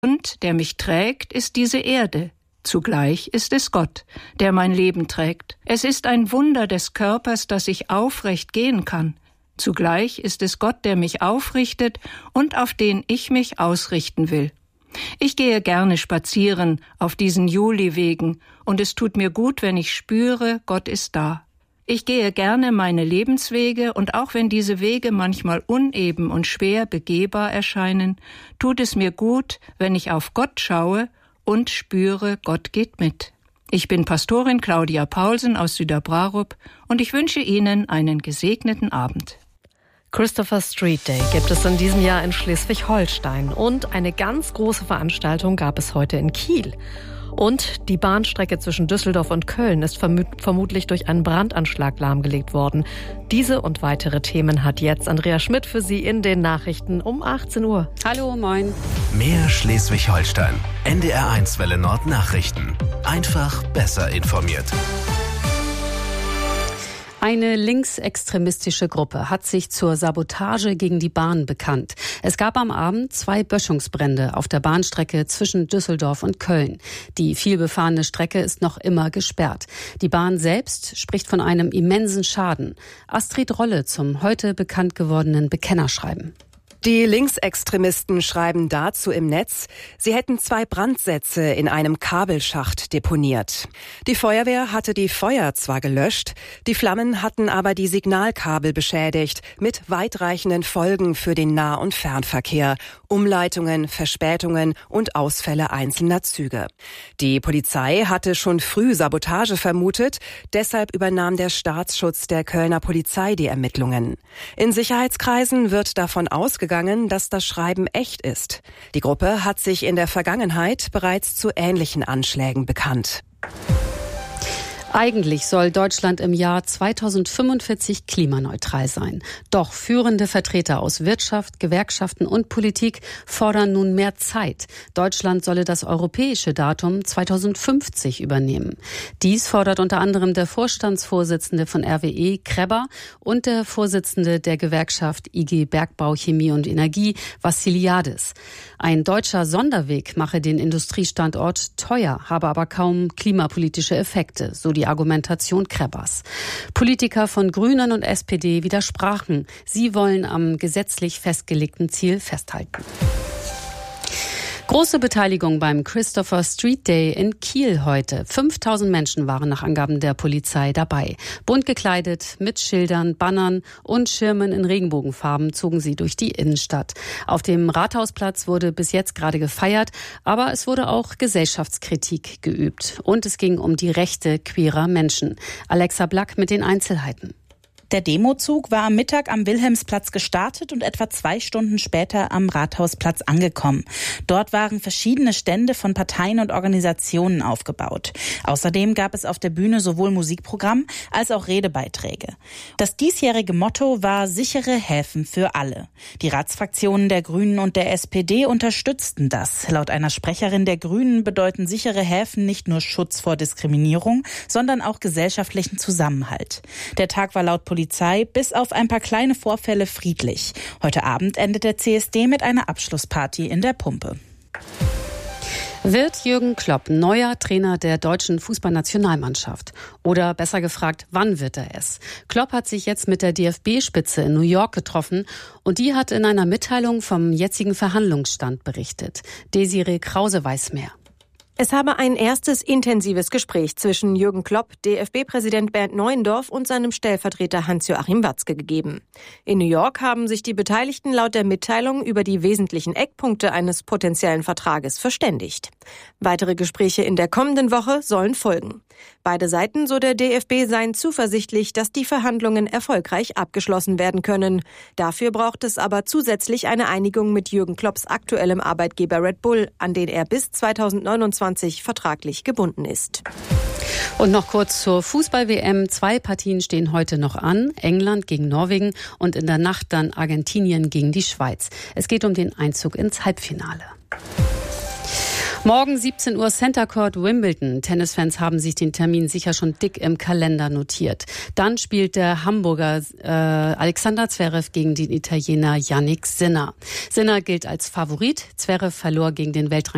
Und der mich trägt, ist diese Erde. Zugleich ist es Gott, der mein Leben trägt. Es ist ein Wunder des Körpers, dass ich aufrecht gehen kann. Zugleich ist es Gott, der mich aufrichtet und auf den ich mich ausrichten will. Ich gehe gerne spazieren auf diesen Juliwegen und es tut mir gut, wenn ich spüre, Gott ist da. Ich gehe gerne meine Lebenswege und auch wenn diese Wege manchmal uneben und schwer begehbar erscheinen, tut es mir gut, wenn ich auf Gott schaue und spüre, Gott geht mit. Ich bin Pastorin Claudia Paulsen aus Süderbrarup und ich wünsche Ihnen einen gesegneten Abend. Christopher Street Day gibt es in diesem Jahr in Schleswig-Holstein und eine ganz große Veranstaltung gab es heute in Kiel. Und die Bahnstrecke zwischen Düsseldorf und Köln ist vermutlich durch einen Brandanschlag lahmgelegt worden. Diese und weitere Themen hat jetzt Andrea Schmidt für Sie in den Nachrichten um 18 Uhr. Hallo, moin. Mehr Schleswig-Holstein. NDR1 Welle Nord Nachrichten. Einfach besser informiert. Eine linksextremistische Gruppe hat sich zur Sabotage gegen die Bahn bekannt. Es gab am Abend 2 Böschungsbrände auf der Bahnstrecke zwischen Düsseldorf und Köln. Die vielbefahrene Strecke ist noch immer gesperrt. Die Bahn selbst spricht von einem immensen Schaden. Astrid Rolle zum heute bekannt gewordenen Bekennerschreiben. Die Linksextremisten schreiben dazu im Netz, sie hätten 2 Brandsätze in einem Kabelschacht deponiert. Die Feuerwehr hatte die Feuer zwar gelöscht, die Flammen hatten aber die Signalkabel beschädigt, mit weitreichenden Folgen für den Nah- und Fernverkehr, Umleitungen, Verspätungen und Ausfälle einzelner Züge. Die Polizei hatte schon früh Sabotage vermutet, deshalb übernahm der Staatsschutz der Kölner Polizei die Ermittlungen. In Sicherheitskreisen wird davon ausgegangen, dass das Schreiben echt ist. Die Gruppe hat sich in der Vergangenheit bereits zu ähnlichen Anschlägen bekannt. Eigentlich soll Deutschland im Jahr 2045 klimaneutral sein. Doch führende Vertreter aus Wirtschaft, Gewerkschaften und Politik fordern nun mehr Zeit. Deutschland solle das europäische Datum 2050 übernehmen. Dies fordert unter anderem der Vorstandsvorsitzende von RWE, Kreber, und der Vorsitzende der Gewerkschaft IG Bergbau, Chemie und Energie, Vassiliadis. Ein deutscher Sonderweg mache den Industriestandort teuer, habe aber kaum klimapolitische Effekte, so die Argumentation Krebers. Politiker von Grünen und SPD widersprachen. Sie wollen am gesetzlich festgelegten Ziel festhalten. Große Beteiligung beim Christopher Street Day in Kiel heute. 5000 Menschen waren nach Angaben der Polizei dabei. Bunt gekleidet, mit Schildern, Bannern und Schirmen in Regenbogenfarben zogen sie durch die Innenstadt. Auf dem Rathausplatz wurde bis jetzt gerade gefeiert, aber es wurde auch Gesellschaftskritik geübt. Und es ging um die Rechte queerer Menschen. Alexa Black mit den Einzelheiten. Der Demozug war am Mittag am Wilhelmsplatz gestartet und etwa 2 Stunden später am Rathausplatz angekommen. Dort waren verschiedene Stände von Parteien und Organisationen aufgebaut. Außerdem gab es auf der Bühne sowohl Musikprogramm als auch Redebeiträge. Das diesjährige Motto war sichere Häfen für alle. Die Ratsfraktionen der Grünen und der SPD unterstützten das. Laut einer Sprecherin der Grünen bedeuten sichere Häfen nicht nur Schutz vor Diskriminierung, sondern auch gesellschaftlichen Zusammenhalt. Der Tag war laut Polizei bis auf ein paar kleine Vorfälle friedlich. Heute Abend endet der CSD mit einer Abschlussparty in der Pumpe. Wird Jürgen Klopp neuer Trainer der deutschen Fußballnationalmannschaft? Oder besser gefragt, wann wird er es? Klopp hat sich jetzt mit der DFB-Spitze in New York getroffen und die hat in einer Mitteilung vom jetzigen Verhandlungsstand berichtet. Desiree Krause weiß mehr. Es habe ein erstes intensives Gespräch zwischen Jürgen Klopp, DFB-Präsident Bernd Neuendorf und seinem Stellvertreter Hans-Joachim Watzke gegeben. In New York haben sich die Beteiligten laut der Mitteilung über die wesentlichen Eckpunkte eines potenziellen Vertrages verständigt. Weitere Gespräche in der kommenden Woche sollen folgen. Beide Seiten, so der DFB, seien zuversichtlich, dass die Verhandlungen erfolgreich abgeschlossen werden können. Dafür braucht es aber zusätzlich eine Einigung mit Jürgen Klopps aktuellem Arbeitgeber Red Bull, an den er bis 2029 vertraglich gebunden ist. Und noch kurz zur Fußball-WM. 2 Partien stehen heute noch an. England gegen Norwegen und in der Nacht dann Argentinien gegen die Schweiz. Es geht um den Einzug ins Halbfinale. Morgen 17 Uhr Center Court Wimbledon. Tennisfans haben sich den Termin sicher schon dick im Kalender notiert. Dann spielt der Hamburger Alexander Zverev gegen den Italiener Jannik Sinner. Sinner gilt als Favorit. Zverev verlor gegen den